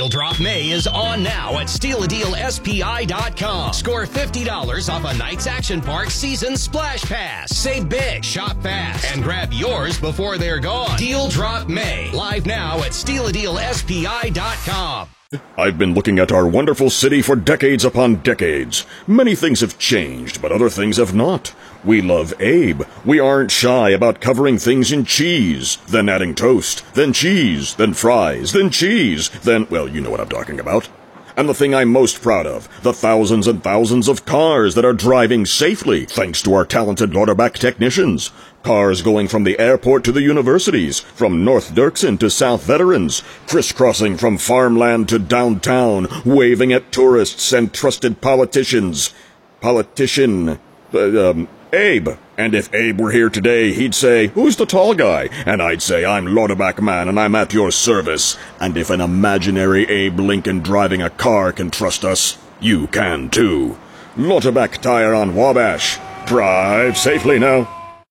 Deal Drop May is on now at StealADealSPI.com. Score $50 off a Knights Action Park season splash pass. Save big, shop fast, and grab yours before they're gone. Deal Drop May, live now at StealADealSPI.com. I've been looking at our wonderful city for decades upon decades. Many things have changed, but other things have not. We love Abe. We aren't shy about covering things in cheese, then adding toast, then cheese, then fries, then cheese, then, well, you know what I'm talking about. And the thing I'm most proud of, the thousands and thousands of cars that are driving safely thanks to our talented Lauterbach technicians. Cars going from the airport to the universities, from North Dirksen to South Veterans, crisscrossing from farmland to downtown, waving at tourists and trusted politicians. Abe. And if Abe were here today, he'd say, "Who's the tall guy?" And I'd say, "I'm Lauterbach Man, and I'm at your service." And if an imaginary Abe Lincoln driving a car can trust us, you can too. Lauterbach Tire on Wabash. Drive safely now.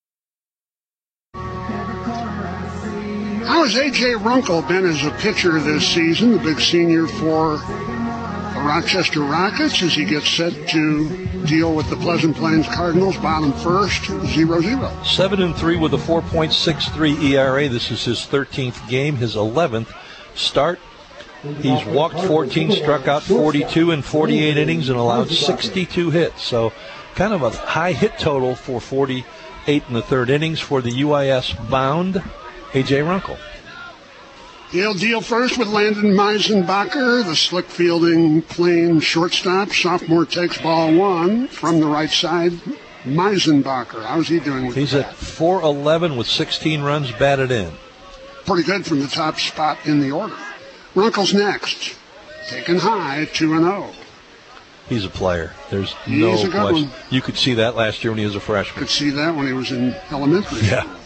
How has A.J. Runkle been as a pitcher this season, the big senior for the Rochester Rockets, as he gets set to deal with the Pleasant Plains Cardinals, bottom first, 0-0. 7-3 with a 4.63 ERA. This is his 13th game, his 11th start. He's walked 14, struck out 42 in 48 innings, and allowed 62 hits. So kind of a high hit total for 48 in the third innings for the UIS bound A.J. Runkle. He'll deal first with Landon Meisenbacher, the slick fielding Plain shortstop. Sophomore takes ball one from the right side. Meisenbacher, how's he doing with He's that? at 411 with 16 runs batted in. Pretty good from the top spot in the order. Runkle's next. Taken high, 2-0. He's a player. There's He's no a good question. one. You could see that last year when he was a freshman. Could see that when he was in elementary school. Yeah.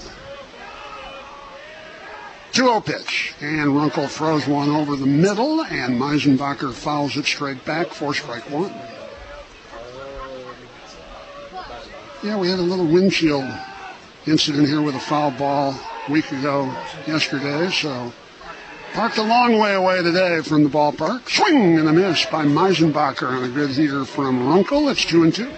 2-0 pitch, and Runkle throws one over the middle, and Meisenbacher fouls it straight back for strike one. Yeah, we had a little windshield incident here with a foul ball a week ago yesterday, so parked a long way away today from the ballpark. Swing and a miss by Meisenbacher on a good heater from Runkle. It's 2-2.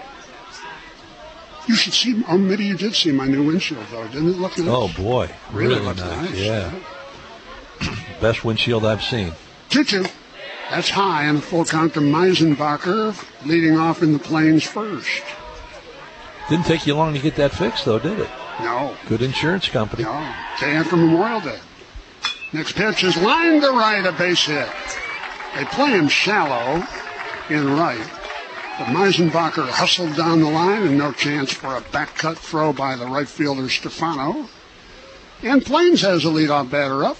You should see, or maybe you did see my new windshield, though. Didn't it look nice? Oh, boy. Really nice. looked nice. Yeah. Best windshield I've seen. 2-2. That's high, and a full count to Meisenbacher, leading off in the Plains first. Didn't take you long to get that fixed, though, did it? No. Good insurance company. No. Day after Memorial Day. Next pitch is lined to right, a base hit. They play him shallow in right. But Meisenbacher hustled down the line, and no chance for a back cut throw by the right fielder Stefano. And Plains has a leadoff batter up.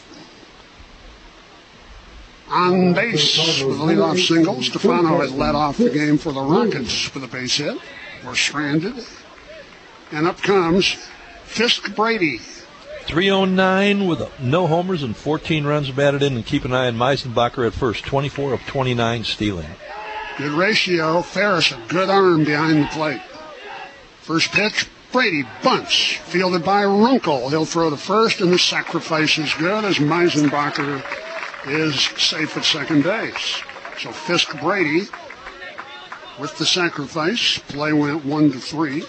On base with a leadoff single. Stefano has led off the game for the Rockets with a base hit. We're stranded. And up comes Fisk Brady. 309 with no homers and 14 runs batted in, and keep an eye on Meisenbacher at first. 24 of 29 stealing. Good ratio. Ferris, a good arm behind the plate. First pitch, Brady bunts. Fielded by Runkle. He'll throw to first, and the sacrifice is good as Meisenbacher is safe at second base. So Fisk Brady with the sacrifice. Play went 1-3.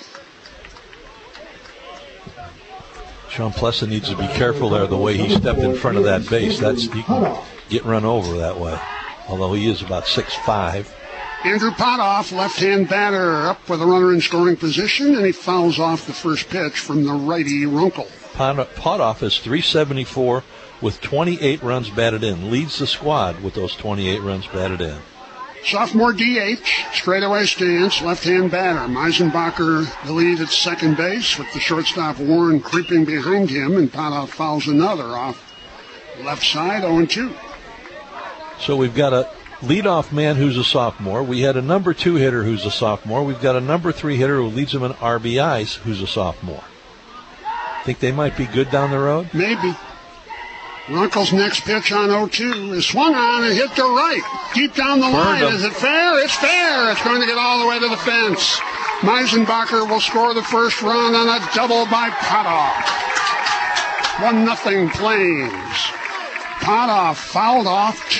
Sean Plesson needs to be careful there the way he stepped in front of that base. He can get run over that way, although he is about 6'5". Andrew Potoff, left-hand batter, up with a runner in scoring position, and he fouls off the first pitch from the righty Runkle. Potoff is 374 with 28 runs batted in. Leads the squad with those 28 runs batted in. Sophomore DH, straightaway stance, left-hand batter. Meisenbacher the lead at second base with the shortstop Warren creeping behind him, and Potoff fouls another off left side, 0-2. So we've got a leadoff man who's a sophomore. We had a number 2 hitter who's a sophomore. We've got a number 3 hitter who leads them in RBIs who's a sophomore. Think they might be good down the road? Maybe. Runkle's next pitch on 0-2 is swung on and hit to right. Deep down the line. Is it fair? It's fair. It's going to get all the way to the fence. Meisenbacher will score the first run on a double by Potoff. 1-0 Plains. Potoff fouled off